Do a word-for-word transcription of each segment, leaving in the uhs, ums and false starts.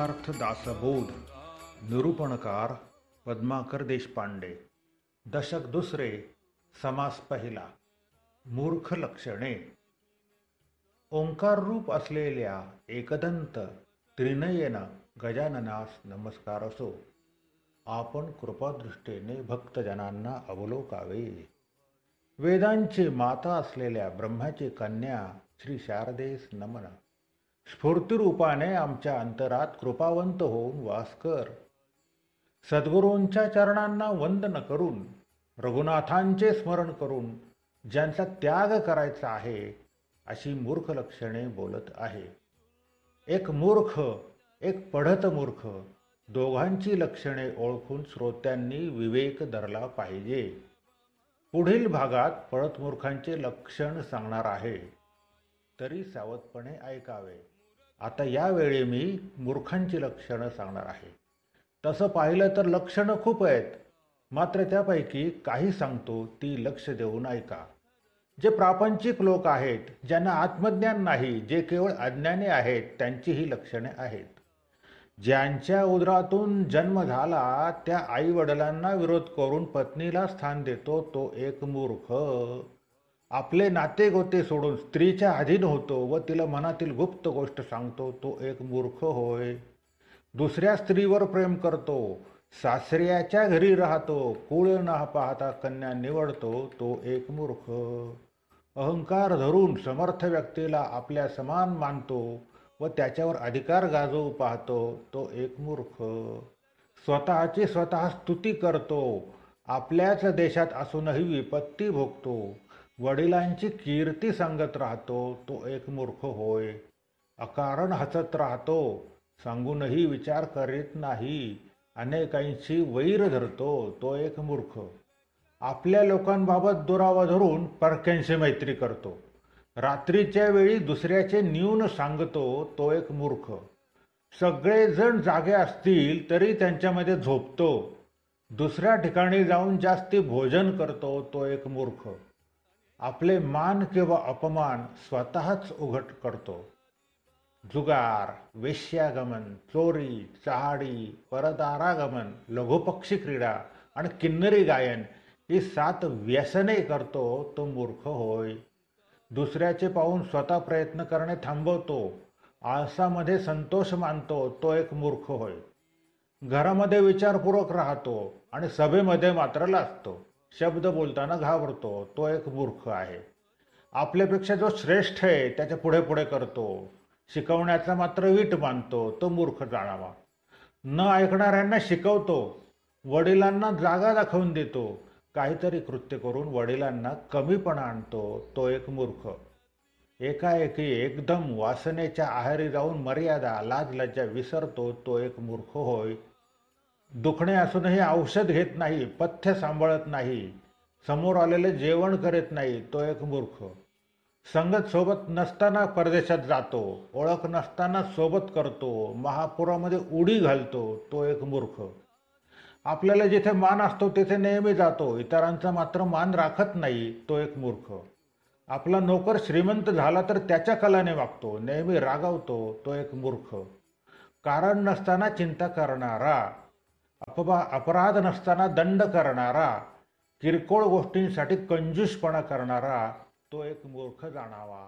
अर्थ दासबोध निरूपणकार पद्माकर देशपांडे. दशक दुसरे. समास पहिला. मूर्ख लक्षणे. ओंकार रूप असलेल्या एकदंत त्रिनयन गजाननास नमस्कार असो. आपण कृपादृष्टीने भक्तजनांना अवलोकावे. वेदांची माता असलेल्या ब्रह्माची कन्या श्री शारदेस नमन. स्फूर्तिरूपाने आमच्या अंतरात कृपावंत होऊन वास कर. सद्गुरूंच्या चरणांना वंदन करून, रघुनाथांचे स्मरण करून ज्यांचा त्याग करायचा आहे अशी मूर्ख लक्षणे बोलत आहे. एक मूर्ख, एक पढत मूर्ख, दोघांची लक्षणे ओळखून श्रोत्यांनी विवेक धरला पाहिजे. पुढील भागात पढत मूर्खांचे लक्षण सांगणार आहे, तरी सावधपणे ऐकावे. आता यावेळी मी मूर्खांची लक्षणं सांगणार आहे. तसं पाहिलं तर लक्षणं खूप आहेत, मात्र त्यापैकी काही सांगतो ती लक्ष देऊन ऐका. जे प्रापंचिक लोक आहेत, ज्यांना आत्मज्ञान नाही, जे केवळ अज्ञानी आहेत, त्यांची ही लक्षणे आहेत. ज्यांच्या उदरातून जन्म झाला त्या आई वडिलांना विरोध करून पत्नीला स्थान देतो तो एक मूर्ख. आपले नाते गोते सोडून स्त्रीच्या अधीन होतो व तिला मनातील गुप्त गोष्ट सांगतो तो एक मूर्ख होय. दुसऱ्या स्त्रीवर प्रेम करतो, सासऱ्याच्या घरी राहतो, कुळ न पाहता कन्या निवडतो तो एक मूर्ख. अहंकार धरून समर्थ व्यक्तीला आपल्या समान मानतो व त्याच्यावर अधिकार गाजवू पाहतो तो एक मूर्ख. स्वतःची स्वतः स्तुती करतो, आपल्याच देशात असूनही विपत्ती भोगतो, वडिलांची कीर्ती सांगत राहतो तो एक मूर्ख होय. अकारण हसत राहतो, सांगूनही विचार करीत नाही, अनेकांशी वैर धरतो तो एक मूर्ख. आपल्या लोकांबाबत दुरावा धरून परक्यांशी मैत्री करतो, रात्रीच्या वेळी दुसऱ्याचे न्यून सांगतो तो एक मूर्ख. सगळेजण जागे असतील तरी त्यांच्यामध्ये झोपतो, दुसऱ्या ठिकाणी जाऊन जास्ती भोजन करतो तो एक मूर्ख. आपले मान किंवा अपमान स्वतःच उघड करतो. जुगार, वेश्यागमन, चोरी, चहाडी, परदारागमन, लघुपक्षी क्रीडा आणि किन्नरी गायन ही सात व्यसने करतो तो मूर्ख होय. दुसऱ्याचे पाहून स्वतः प्रयत्न करणे थांबवतो, आळसामध्ये संतोष मानतो तो एक मूर्ख होय. घरामध्ये विचारपूर्वक राहतो आणि सभेमध्ये मात्र लाजतो, शब्द बोलताना घाबरतो तो एक मूर्ख आहे. आपल्यापेक्षा जो श्रेष्ठ आहे त्याच्या पुढे पुढे करतो, शिकवण्याचा मात्र वीट मानतो तो मूर्ख जाणावा. न ऐकणाऱ्यांना शिकवतो, वडिलांना जागा दाखवून देतो, काहीतरी कृत्य करून वडिलांना कमीपणा आणतो तो एक मूर्ख. एकाएकी एकदम वासनेच्या आहारी जाऊन मर्यादा लाज लज्जा विसरतो तो एक मूर्ख होय. दुखणे असूनही औषध घेत नाही, पथ्य सांभाळत नाही, समोर आलेले जेवण करीत नाही तो एक मूर्ख. संगत सोबत नसताना परदेशात जातो, ओळख नसताना सोबत करतो, महापुरामध्ये उडी घालतो तो एक मूर्ख. आपल्याला जिथे मान असतो तिथे नेहमी जातो, इतरांचा मात्र मान राखत नाही तो एक मूर्ख. आपला नोकर श्रीमंत झाला तर त्याच्या कलाने वागतो, नेहमी रागावतो तो एक मूर्ख. कारण नसताना चिंता करणारा, अपवा अपराध नसताना दंड करणारा, किरकोळ गोष्टींसाठी कंजूसपणा करणारा तो एक मूर्ख जाणावा.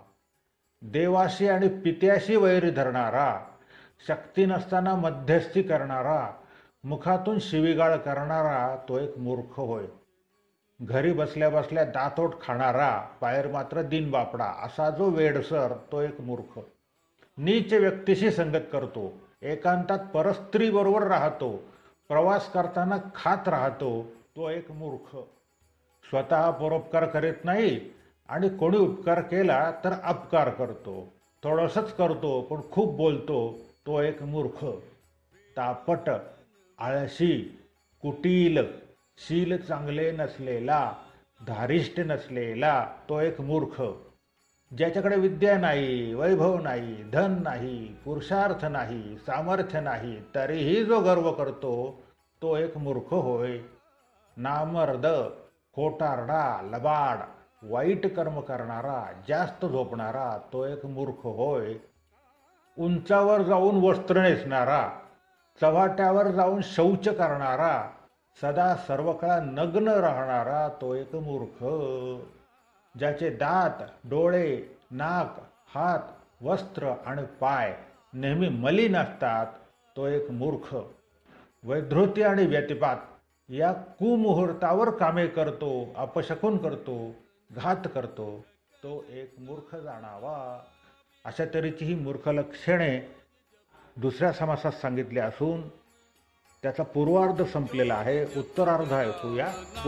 देवाशी आणि पित्याशी वैर धरणारा, शक्ती नसताना मध्यस्थी करणारा, मुखातून शिवीगाळ करणारा तो एक मूर्ख होय. घरी बसल्या बसल्या दातोट खाणारा, बाहेर मात्र दिनबापडा असा जो वेडसर तो एक मूर्ख. नीच व्यक्तीशी संगत करतो, एकांतात परस्त्री बरोबर राहतो, प्रवास करताना खात राहतो तो एक मूर्ख. स्वतः परोपकार करीत नाही आणि कोणी उपकार केला तर अपकार करतो, थोडंसंच करतो पण खूप बोलतो तो एक मूर्ख. तापट, आळशी, कुटील, शील चांगले नसलेला, धारिष्ट नसलेला तो एक मूर्ख. ज्याच्याकडे विद्या नाही, वैभव नाही, धन नाही, पुरुषार्थ नाही, सामर्थ्य नाही, तरीही जो गर्व करतो तो एक मूर्ख होय. नामर्द, खोटारडा, लबाड, वाईट कर्म करणारा, जास्त झोपणारा तो एक मूर्ख होय. उंचावर जाऊन वस्त्र नेसणारा, चव्हाट्यावर जाऊन शौच करणारा, सदा सर्व काळ नग्न राहणारा तो एक मूर्ख. ज्याचे दात, डोळे, नाक, हात, वस्त्र आणि पाय नेहमी मलिन असतात तो एक मूर्ख. वैधृती आणि व्यतिपात या कुमुहूर्तावर कामे करतो, अपशकुन करतो, घात करतो तो एक मूर्ख जाणावा. अशा तऱ्हेची ही मूर्ख लक्षणे दुसऱ्या समासात सांगितले असून त्याचा पूर्वार्ध संपलेला आहे. उत्तरार्ध ऐकूया.